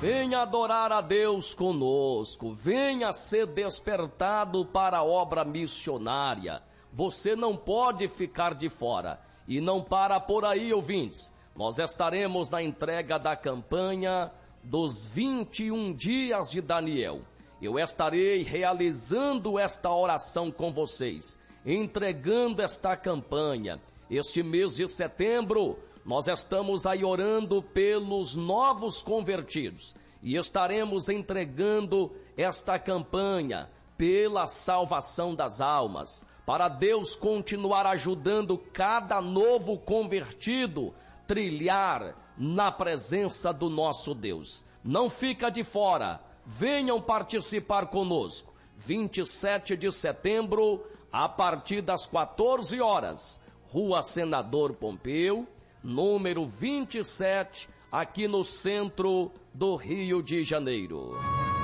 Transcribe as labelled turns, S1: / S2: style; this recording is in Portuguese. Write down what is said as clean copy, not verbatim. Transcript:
S1: Venha adorar a Deus conosco, venha ser despertado para a obra missionária. Você não pode ficar de fora. E não para por aí, ouvintes. Nós estaremos na entrega da campanha dos 21 dias de Daniel. Eu estarei realizando esta oração com vocês, entregando esta campanha. Este mês de setembro, nós estamos aí orando pelos novos convertidos e estaremos entregando esta campanha pela salvação das almas, para Deus continuar ajudando cada novo convertido trilhar na presença do nosso Deus. Não fica de fora, venham participar conosco. 27 de setembro, a partir das 14 horas, Rua Senador Pompeu, número 27, aqui no centro do Rio de Janeiro.